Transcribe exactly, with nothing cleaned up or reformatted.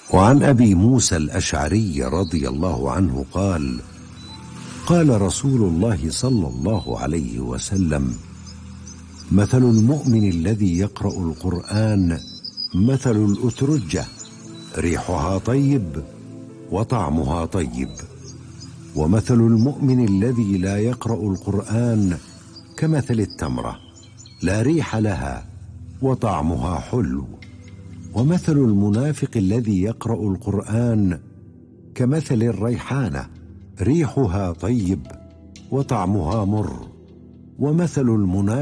وعن أبي موسى الأشعري رضي الله عنه قال: قال رسول الله صلى الله عليه وسلم: مثل المؤمن الذي يقرأ القرآن مثل الأترجة، ريحها طيب وطعمها طيب. ومثل المؤمن الذي لا يقرأ القرآن كمثل التمرة، لا ريح لها وطعمها حلو. ومثل المنافق الذي يقرأ القرآن كمثل الريحانة، ريحها طيب وطعمها مر. ومثل المنافق